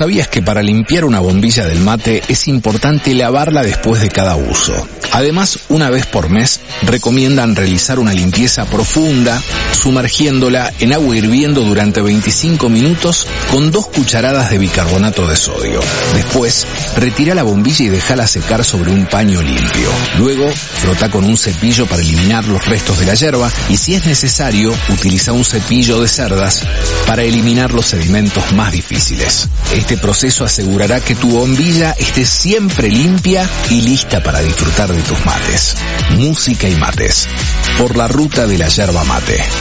¿sabías que para limpiar una bombilla del mate es importante lavarla después de cada uso? Además, una vez por mes, recomiendan realizar una limpieza profunda, sumergiéndola en agua hirviendo durante 25 minutos con 2 cucharadas de bicarbonato de sodio. Después, retira la bombilla y déjala secar sobre un paño limpio. Luego, frota con un cepillo para eliminar los restos de la yerba y, si es necesario, utiliza un cepillo de cerdas para eliminar los sedimentos más difíciles. Este proceso asegurará que tu bombilla esté siempre limpia y lista para disfrutar de tus mates. Música y mates, por la ruta de la yerba mate.